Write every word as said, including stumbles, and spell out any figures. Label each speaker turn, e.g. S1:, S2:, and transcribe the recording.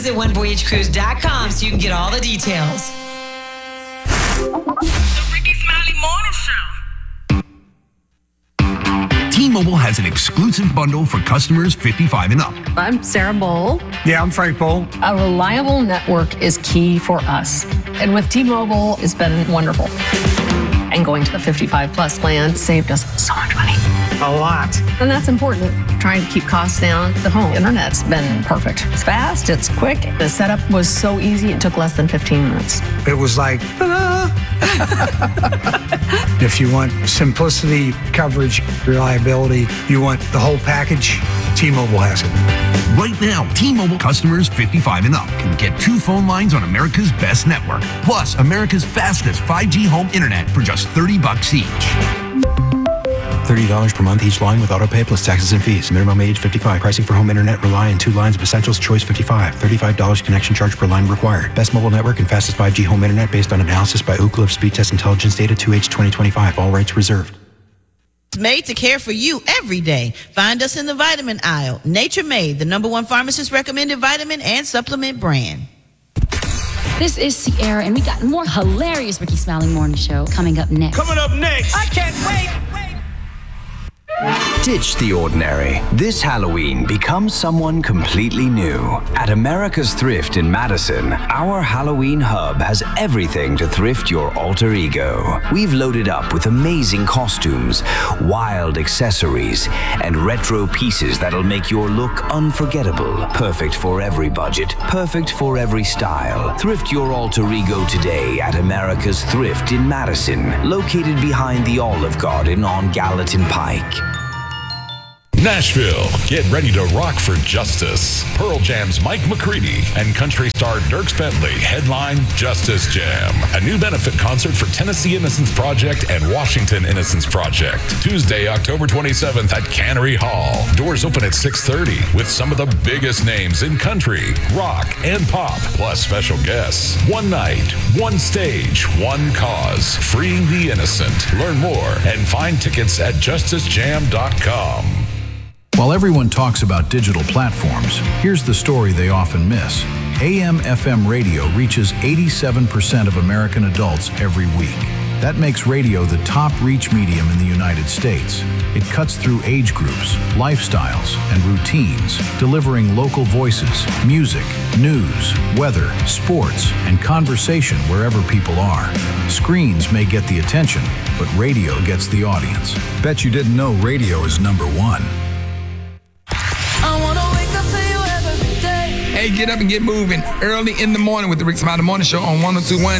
S1: Visit one voyage cruise dot com so you can get all the details.
S2: The Ricky Smiley Morning Show.
S3: T-Mobile has an exclusive bundle for customers fifty-five and up.
S4: I'm Sarah Bowl.
S5: Yeah, I'm Frank Bowl.
S4: A reliable network is key for us. And with T-Mobile, it's been wonderful. And going to the fifty-five plus plan saved us so much money.
S5: A lot.
S4: And that's important. Trying to keep costs down. The home internet's been perfect. It's fast, it's quick. The setup was so easy, it took less than fifteen minutes.
S5: It was like, ta-da! If you want simplicity, coverage, reliability, you want the whole package, T-Mobile has it.
S3: Right now, T-Mobile customers fifty-five and up can get two phone lines on America's best network, plus America's fastest five G home internet for just thirty bucks each.
S6: thirty dollars per month each line with autopay plus taxes and fees. Minimum age fifty-five. Pricing for home internet rely on two lines of Essentials Choice fifty-five. thirty-five dollars connection charge per line required. Best mobile network and fastest five G home internet based on analysis by Ookla of Speed Test Intelligence Data two H twenty twenty-five. All rights reserved.
S7: Made to care for you every day. Find us in the vitamin aisle. Nature Made, the number one pharmacist recommended vitamin and supplement brand.
S8: This is Sierra, and we got more hilarious Ricky Smiley Morning Show coming up next.
S2: Coming up next.
S7: I can't wait.
S9: Ditch the ordinary. This Halloween, become someone completely new. At America's Thrift in Madison, our Halloween hub has everything to thrift your alter ego. We've loaded up with amazing costumes, wild accessories, and retro pieces that'll make your look unforgettable. Perfect for every budget, perfect for every style. Thrift your alter ego today at America's Thrift in Madison, located behind the Olive Garden on Gallatin Pike.
S10: Nashville, get ready to rock for justice. Pearl Jam's Mike McCready and country star Dierks Bentley headline Justice Jam, a new benefit concert for Tennessee Innocence Project and Washington Innocence Project. Tuesday, October twenty-seventh at Cannery Hall. Doors open at six thirty with some of the biggest names in country, rock, and pop, plus special guests. One night, one stage, one cause. Freeing the innocent. Learn more and find tickets at justice jam dot com.
S11: While everyone talks about digital platforms, here's the story they often miss. A M F M radio reaches eighty-seven percent of American adults every week. That makes radio the top reach medium in the United States. It cuts through age groups, lifestyles, and routines, delivering local voices, music, news, weather, sports, and conversation wherever people are. Screens may get the attention, but radio gets the audience. Bet you didn't know radio is number one.
S12: Hey, get up and get moving early in the morning with the Rick Smiley Morning Show on one oh two point one